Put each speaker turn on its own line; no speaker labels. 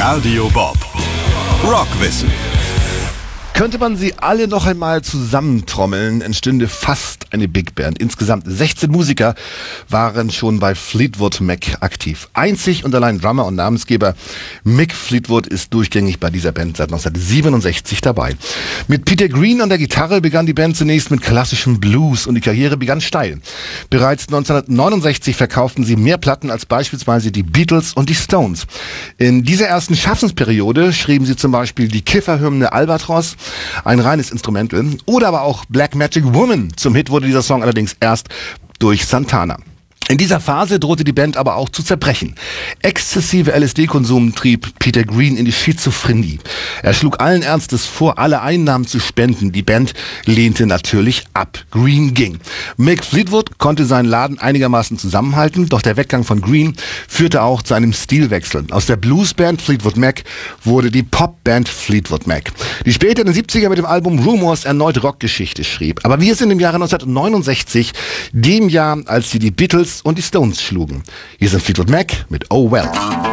Radio Bob. Rockwissen.
Könnte man sie alle noch einmal zusammentrommeln, entstünde fast eine Big Band. Insgesamt 16 Musiker waren schon bei Fleetwood Mac aktiv. Einzig und allein Drummer und Namensgeber Mick Fleetwood ist durchgängig bei dieser Band seit 1967 dabei. Mit Peter Green an der Gitarre begann die Band zunächst mit klassischem Blues und die Karriere begann steil. Bereits 1969 verkauften sie mehr Platten als beispielsweise die Beatles und die Stones. In dieser ersten Schaffensperiode schrieben sie zum Beispiel die Kifferhymne Albatross, ein reines Instrumental, oder aber auch Black Magic Woman. Zum Hit wurde dieser Song allerdings erst durch Santana. In dieser Phase drohte die Band aber auch zu zerbrechen. Exzessive LSD-Konsum trieb Peter Green in die Schizophrenie. Er schlug allen Ernstes vor, alle Einnahmen zu spenden. Die Band lehnte natürlich ab. Green ging. Mick Fleetwood konnte seinen Laden einigermaßen zusammenhalten, doch der Weggang von Green führte auch zu einem Stilwechsel. Aus der Bluesband Fleetwood Mac wurde die Popband Fleetwood Mac, die später in den 70er mit dem Album Rumors erneut Rockgeschichte schrieb. Aber wir sind im Jahre 1969, dem Jahr, als sie die Beatles und die Stones schlugen. Hier sind Fleetwood Mac mit Oh Well.